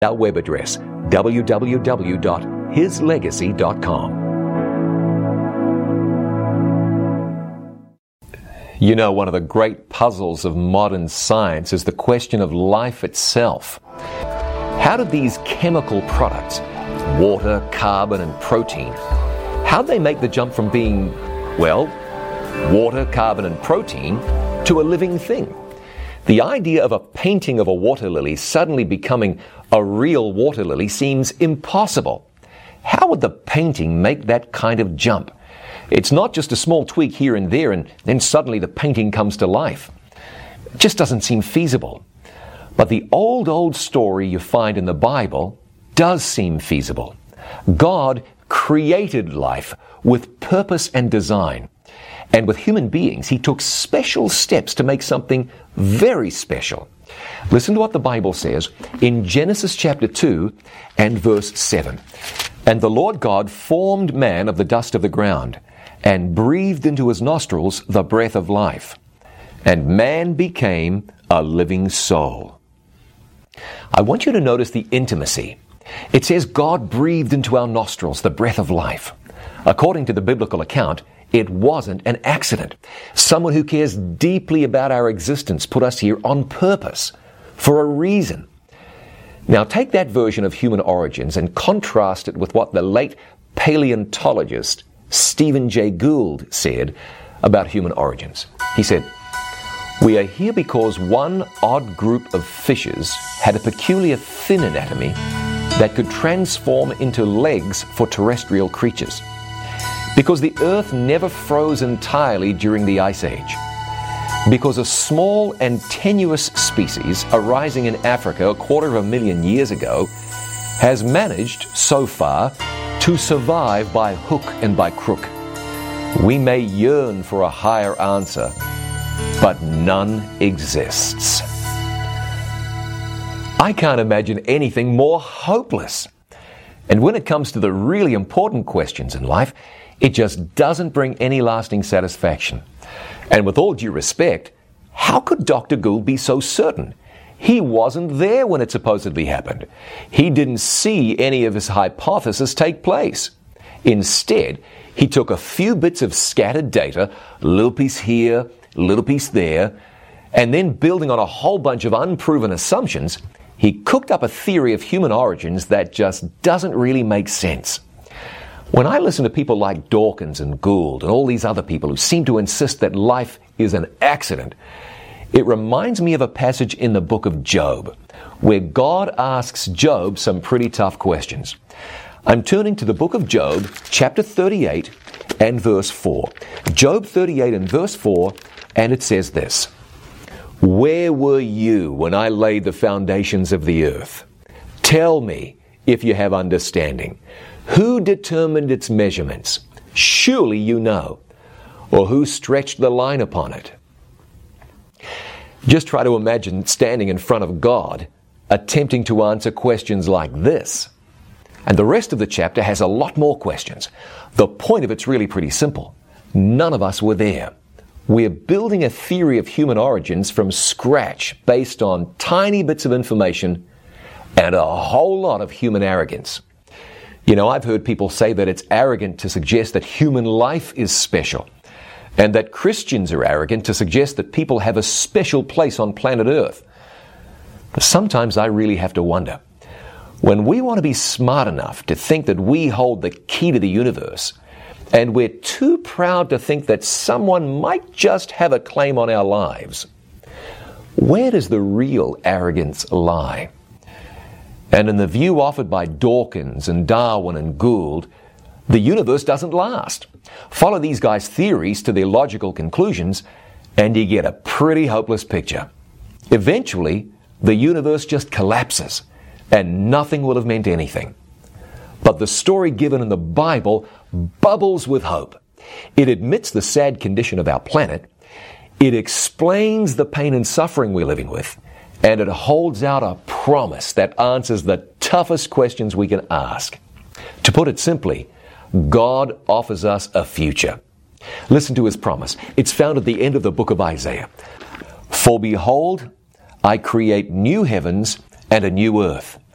Our web address, www.hislegacy.com. You know, one of the great puzzles of modern science is the question of life itself. How did these chemical products, water, carbon, and protein, how'd they make the jump from being, well, water, carbon, and protein to a living thing? The idea of a painting of a water lily suddenly becoming a real water lily seems impossible. How would the painting make that kind of jump? It's not just a small tweak here and there and then suddenly the painting comes to life. It just doesn't seem feasible. But the old story you find in the Bible does seem feasible. God created life with purpose and design. And with human beings, He took special steps to make something very special. Listen to what the Bible says in Genesis chapter 2 and verse 7. And the Lord God formed man of the dust of the ground, and breathed into his nostrils the breath of life. And man became a living soul. I want you to notice the intimacy. It says God breathed into our nostrils the breath of life. According to the biblical account, it wasn't an accident. Someone who cares deeply about our existence put us here on purpose, for a reason. Now take that version of human origins and contrast it with what the late paleontologist Stephen Jay Gould said about human origins. He said, "We are here because one odd group of fishes had a peculiar fin anatomy that could transform into legs for terrestrial creatures. Because the earth never froze entirely during the Ice Age. Because a small and tenuous species arising in Africa 250,000 years ago has managed, so far, to survive by hook and by crook. We may yearn for a higher answer, but none exists." I can't imagine anything more hopeless. And when it comes to the really important questions in life, it just doesn't bring any lasting satisfaction. And with all due respect, how could Dr. Gould be so certain? He wasn't there when it supposedly happened. He didn't see any of his hypotheses take place. Instead, he took a few bits of scattered data, a little piece here, a little piece there, and then building on a whole bunch of unproven assumptions, he cooked up a theory of human origins that just doesn't really make sense. When I listen to people like Dawkins and Gould and all these other people who seem to insist that life is an accident, it reminds me of a passage in the book of Job, where God asks Job some pretty tough questions. I'm turning to the book of Job, chapter 38 and verse 4. Job 38 and verse 4, and it says this: "Where were you when I laid the foundations of the earth? Tell me if you have understanding. Who determined its measurements? Surely you know. Or who stretched the line upon it?" Just try to imagine standing in front of God, attempting to answer questions like this. And the rest of the chapter has a lot more questions. The point of it's really pretty simple. None of us were there. We're building a theory of human origins from scratch based on tiny bits of information and a whole lot of human arrogance. You know, I've heard people say that it's arrogant to suggest that human life is special, and that Christians are arrogant to suggest that people have a special place on planet Earth. But sometimes I really have to wonder, when we want to be smart enough to think that we hold the key to the universe, and we're too proud to think that someone might just have a claim on our lives, where does the real arrogance lie? And in the view offered by Dawkins and Darwin and Gould, the universe doesn't last. Follow these guys' theories to their logical conclusions, and you get a pretty hopeless picture. Eventually, the universe just collapses, and nothing will have meant anything. But the story given in the Bible bubbles with hope. It admits the sad condition of our planet, it explains the pain and suffering we're living with, and it holds out a promise that answers the toughest questions we can ask. To put it simply, God offers us a future. Listen to His promise. It's found at the end of the book of Isaiah. "For behold, I create new heavens and a new earth,